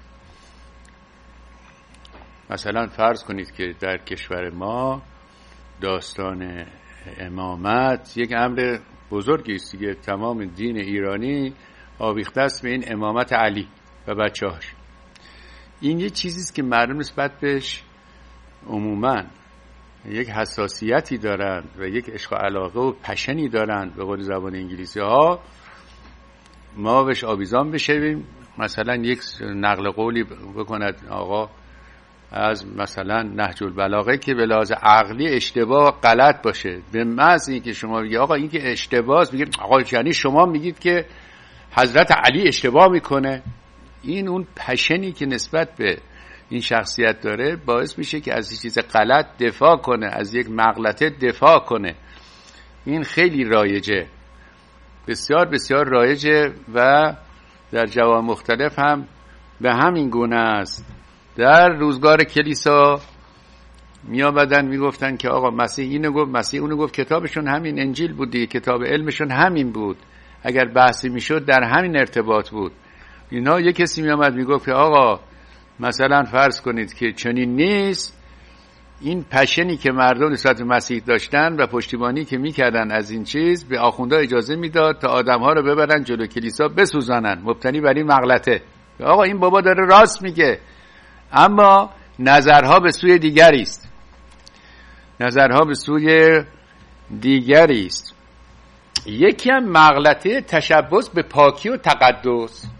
مثلا فرض کنید که در کشور ما داستان امامت یک امر بزرگی است دیگه، تمام دین ایرانی آویخته است به این امامت علی و بچه‌هاش. این یه چیزی است که مردم نسبت بهش عموماً یک حساسیتی دارن و یک عشق و علاقه و پشنی دارن، به قول زبان انگلیسی ها ما بهش آویزان بشویم. مثلا یک نقل قولی بکند آقا از مثلا نهج البلاغه که به لحاظ عقلی اشتباه غلط باشه، به محض اینکه شما بگید آقا این که اشتباهه، میگید آقا یعنی شما میگید که حضرت علی اشتباه میکنه. این اون پشنی که نسبت به این شخصیت داره باعث میشه که از یک چیز غلط دفاع کنه، از یک مغلطه دفاع کنه. این خیلی رایجه، بسیار بسیار رایجه و در جوامع مختلف هم به همین گونه است. در روزگار کلیسا میآمدن میگفتن که آقا مسیح اینو گفت، مسیح اونو گفت، کتابشون همین انجیل بود دیگه، کتاب علمشون همین بود، اگر بحثی میشد در همین ارتباط بود. اینا یک کسی میآمد میگفت که آقا مثلا فرض کنید که چنین نیست، این پشنی که مردم نسبت به مسیح داشتن و پشتیبانی که میکردن از این چیز به آخونده اجازه میداد تا آدمها رو ببرن جلو کلیسا بسوزانن، مبتنی بر این مغلطه. آقا این بابا داره راست میگه، اما نظرها به سوی دیگری است، نظرها به سوی دیگری است. یکی هم مغلطه تشبث به پاکی و تقدس،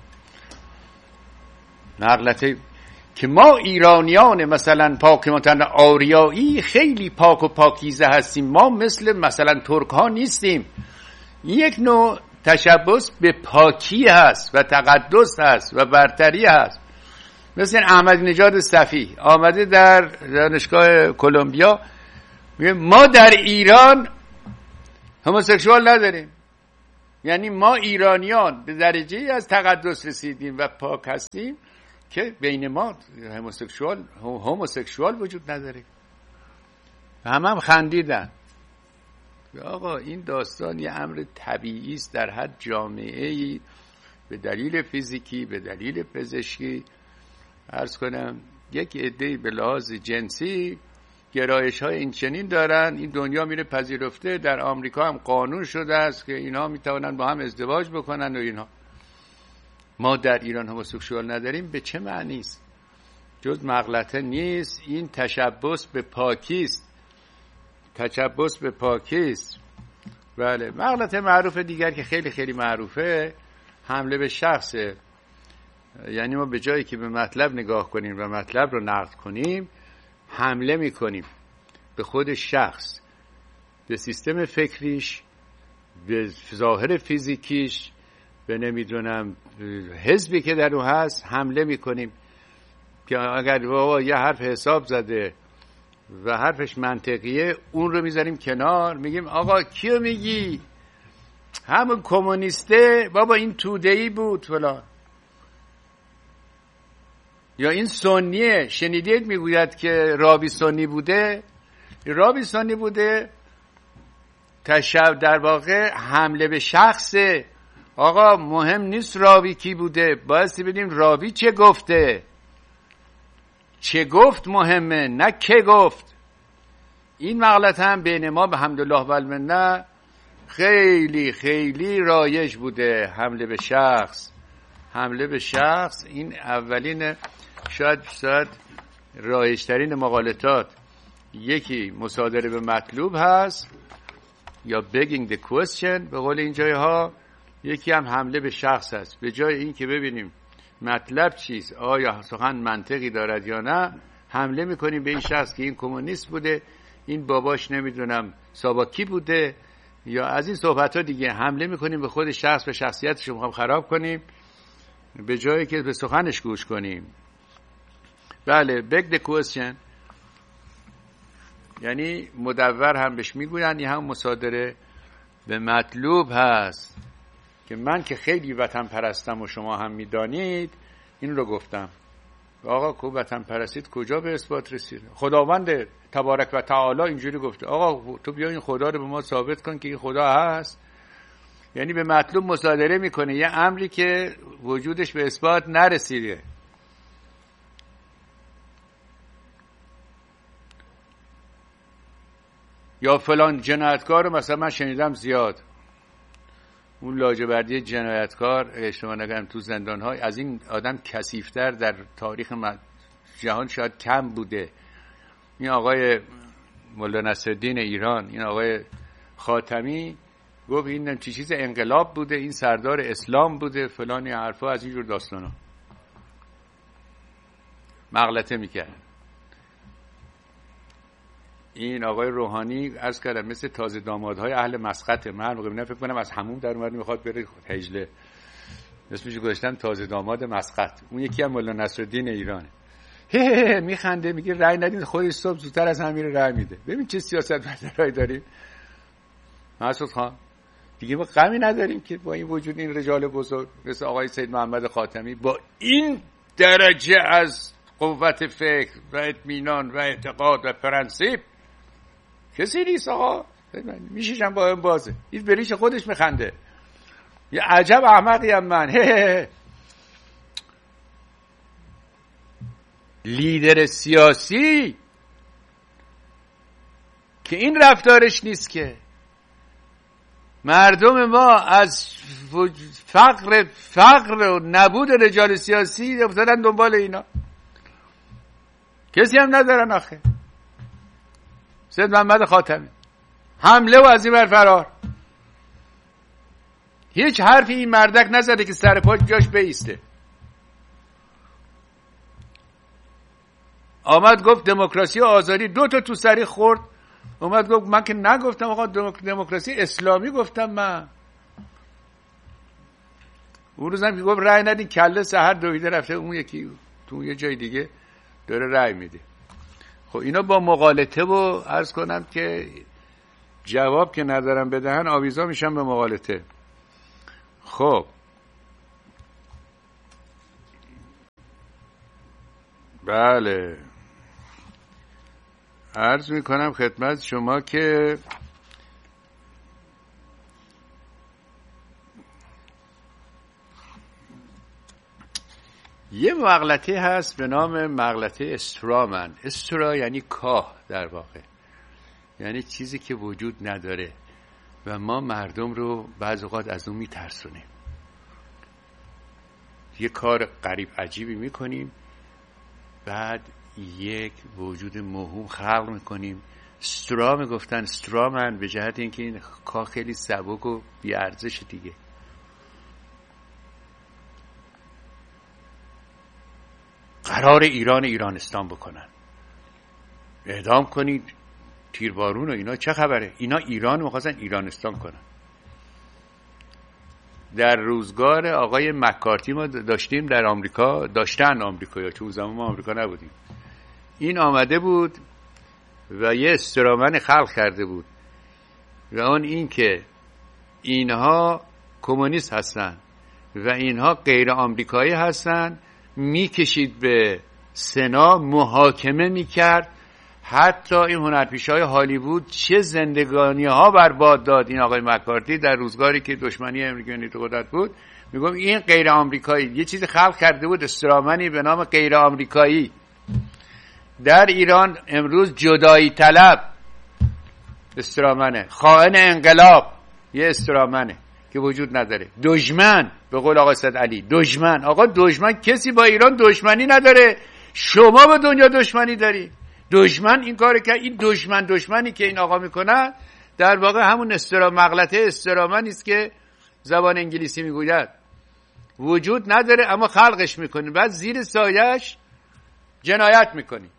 مغلطه که ما ایرانیان مثلا پاکمتن آریایی خیلی پاک و پاکیزه هستیم، ما مثل مثلا ترک ها نیستیم. یک نوع تشبث به پاکی هست و تقدس هست و برتری هست. مثل احمدی نژاد صفی آمده در دانشگاه کلمبیا میگه ما در ایران هموسکسوال نداریم، یعنی ما ایرانیان به درجه‌ای از تقدس رسیدیم و پاک هستیم که بین ما هموسکسوال وجود نداره. هم خندیدن. آقا این داستان یه امر طبیعی است در هر جامعه‌ای، به دلیل فیزیکی، به دلیل پزشکی. عرض کنم یک عده‌ای به لحاظ جنسی گرایش‌های این چنین دارن، این دنیا میره پذیرفته. در آمریکا هم قانون شده است که اینها میتونن با هم ازدواج بکنن و اینها. ما در ایران هموسکسوال نداریم. به چه معنی است؟ جز مغلطه نیست، این تشبث به پاکی است. تشبث به پاکی است. بله. مغلطه معروف دیگر که خیلی خیلی معروفه، حمله به شخصه. یعنی ما به جایی که به مطلب نگاه کنیم و مطلب رو نقد کنیم، حمله میکنیم به خود شخص، به سیستم فکریش، به ظاهر فیزیکیش، به نمیدونم حزبی که در اون هست حمله میکنیم. که اگر بابا یه حرف حساب زده و حرفش منطقیه، اون رو میذاریم کنار، میگیم آقا کیو میگی؟ همون کمونیسته بابا، این توده‌ای بود فلان. یا این سنیه، شنیدید میگوید که رابی سنی بوده، رابی سنی بوده. در واقع حمله به شخصه. آقا مهم نیست رابی کی بوده، بایستی بدیم رابی چه گفته. چه گفت مهمه، نه که گفت. این مغلطه هم بین ما به حمدالله و المنه خیلی خیلی رایج بوده. حمله به شخص، حمله به شخص، این اولین شاید رایج‌ترین مغالطات. یکی مصادره به مطلوب هست یا begging the question به قول این جایها، یکی هم حمله به شخص هست. به جای این که ببینیم مطلب چیست، آیا سخن منطقی دارد یا نه، حمله میکنیم به این شخص که این کمونیست بوده، این باباش نمیدونم ساواکی بوده، یا از این صحبت ها دیگه. حمله میکنیم به خود شخص و شخصیتش رو میخوام خراب کنیم به جایی که به سخنش گوش کنیم. بله. beg the question یعنی مدور هم بهش میگوین، یه هم مصادره به مطلوب هست. که من که خیلی وطن پرستم و شما هم میدانید، این رو گفتم. آقا کو وطن پرستید کجا به اثبات رسید؟ خداوند تبارک و تعالی اینجوری گفته. آقا تو بیا این خدا رو به ما ثابت کن که این خدا هست. یعنی به مطلوب مصادره میکنه یه امری که وجودش به اثبات نرسیده. یا فلان جنایتکار رو مثلا من شنیدم زیاد، اون لاجوردی جنایتکار اشتباه نگم تو زندان‌های از این آدم کثیف‌تر در تاریخ جهان شاید کم بوده. این آقای مولا نصرالدین ایران، این آقای خاتمی گفت این چیز انقلاب بوده، این سردار اسلام بوده، فلان حرفا از اینجور داستانا. مغلطه میکرد. این آقای روحانی عرض کردم مثل تازه دامادهای اهل مسقطه. من موقع فکر کنم از همون در اومد میخواد بره هجله، اسمش گذاشتن تازه داماد مسقط. اون یکی هم مولا نصرالدین ایرانه. میخنده میگه رأی ندید، خودش صبح زودتر از همین رأی میده. ببین چه سیاستمدارایی داریم. مسعود خان دیگه ما غمی نداریم که با این وجود این رجال بزرگ مثل آقای سید محمد خاتمی با این درجه از قوت فکر و اطمینان و اعتقاد و پرنسیپ کسی نیست. آقا میشیشم با این بازه، این بریش خودش میخنده. یه عجب احمقی هم من. لیدر سیاسی که این رفتارش نیست که مردم ما از فقر و نبود رجال سیاسی افتادن دنبال اینا. کسی هم ندارن آخه. سید محمد خاتمی حمله و از این بر فرار. هیچ حرفی این مردک نزده که سر پاش جاش بیسته. آمد گفت دموکراسی و آزادی، 2 تا تو سری خورد. اومد گفت من که نگفتم آقا دموکراسی اسلامی گفتم من. اون روز هم که گفت رأی ندین، کله سحر دویده رفته اون یکی تو یه جای دیگه داره رأی میده. خب اینا با مغالطه و عرض کنم که جواب که ندارم بدهن آویزا میشن به مغالطه. خب بله، عرض میکنم خدمت شما که یه مغلطه هست به نام مغلطه استرامن. استرا یعنی کاه در واقع، یعنی چیزی که وجود نداره و ما مردم رو بعض اوقات از اون میترسونیم. یه کار غریب عجیبی میکنیم، بعد یک وجود موهوم خلق میکنیم. استرام گفتن، استرامن، به جهت اینکه این کاه خیلی سبک و بیارزش دیگه. قرار ایرانستان بکنن، اعدام کنید، تیربارون و اینا، چه خبره؟ اینا ایران میخواستن ایرانستان کنن. در روزگار آقای مکارتی ما داشتیم در آمریکا، داشتن آمریکا، چون زمان ما آمریکا نبودیم. این آمده بود و یه استرامن خلق کرده بود و اون این که اینها کمونیست هستن و اینها غیر آمریکایی هستن، میکشید به سنا، محاکمه میکرد. حتی این هنرپیشه‌های هالیوود چه زندگانی ها برباد داد این آقای مکارتی در روزگاری که دشمنی امریکایی تو قدرت بود. میگم این غیر آمریکایی یه چیزی خلق کرده بود، استرامنی به نام غیر آمریکایی. در ایران امروز جدایی طلب استرامنه، خائن انقلاب یه استرامنه که وجود نداره. دشمن، به قول آقا سید علی، دشمن. آقا دشمن کسی با ایران دشمنی نداره، شما با دنیا دشمنی داری. دشمن این کار که این دشمنی که این آقا میکنه در واقع همون مغلطه استرامنی است که زبان انگلیسی میگوید. وجود نداره اما خلقش میکنی، بعد زیر سایش جنایت میکنی.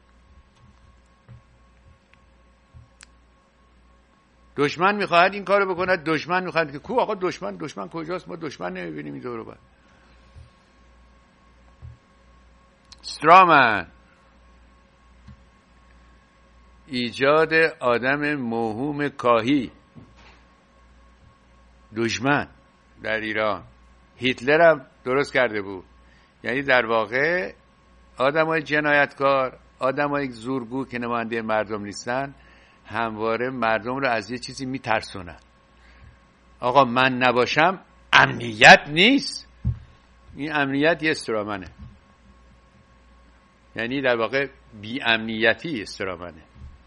دشمن میخواهد این کارو بکنه، دشمن میخواهد که کو آقا دشمن کجاست؟ ما دشمن نمیبینیم این دورو بر. استرامن، ایجاد آدم موهوم کاهی، دشمن در ایران. هیتلر هم درست کرده بود، یعنی در واقع آدمای جنایتکار، آدمای زورگو که نماینده مردم نیستن، همواره مردم رو از یه چیزی میترسونن. آقا من نباشم امنیت نیست. این امنیت یه استرامنه، یعنی در واقع بی امنیتی استرامنه.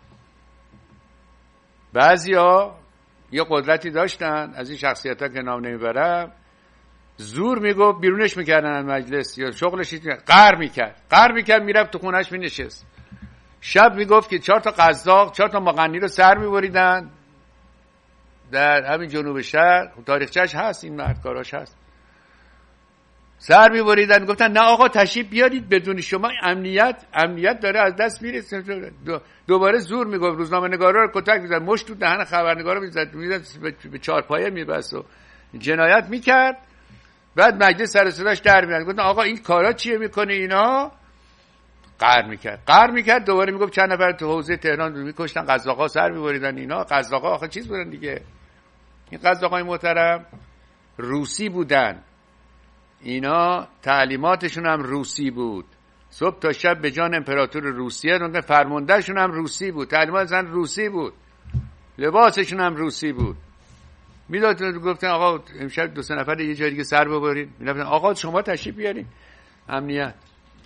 بعضیا یه قدرتی داشتن، از این شخصیت‌ها که نام نمیبرم، زور میگفت بیرونش میکردن از مجلس یا شغلش قهر میکرد میرفت تو خونهش مینشست. شب میگفت که 4 تا قزاق 4 تا مغنی رو سر میبریدن در همین جنوب شهر. تاریخچه‌اش هست، این مرد کاراش هست. سر میبریدن، گفتن نه آقا تشریف بیارید، بدون شما امنیت داره از دست میره. دوباره زور میگفت، روزنامه‌نگارا رو کتک میزد، مشت تو دهن خبرنگارا میزد به چارپایه میبست و جنایت میکرد. بعد مجلس سر صداش در میاد، گفتن آقا این کارا چیه میکنه؟ اینا قهر میکرد. دوباره میگفت چند نفر تو حوزه تهران میکشتن، قزاقا سر میبریدن. اینا قزاقا آخه چیز بودن دیگه، این قزاقای محترم روسی بودن، اینا تعلیماتشون هم روسی بود. صبح تا شب به جان امپراتور روسیه، اون فرماندهشون هم روسی بود، تعلیماتشون روسی بود، لباسشون هم روسی بود. میدادن گفتن آقا امشب 2-3 نفر یه جای دیگه سر ببرید، میگفتن آقا شما تشریف بیارین. امنیت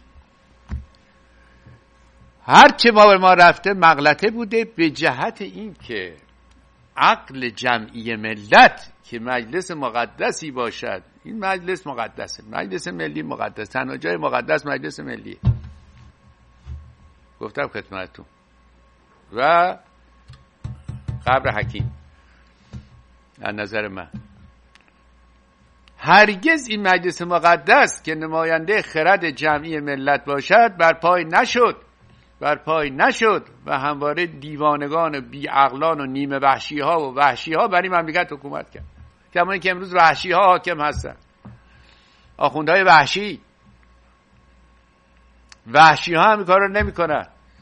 هر چه ما رفته مغلطه بوده، به جهت این که عقل جمعی ملت که مجلس مقدسی باشد. این مجلس مقدسه، مجلس ملی مقدس، تنها جای مقدس مجلس ملیه، گفتم خدمتتون. و قبر حکیم از نظر من هرگز این مجلس مقدس که نماینده خرد جمعی ملت باشد برپای نشد و همواره دیوانگان بی عقلان و نیمه وحشی ها بر این مملکت حکومت کرد، کما اینکه امروز وحشی ها حاکم هستن. آخوندهای وحشی ها هم این کار رو نمی کنن.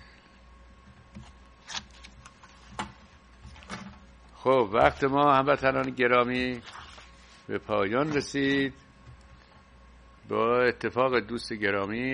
خب وقت ما هموطنان گرامی به پایان رسید. با اتفاق دوست گرامی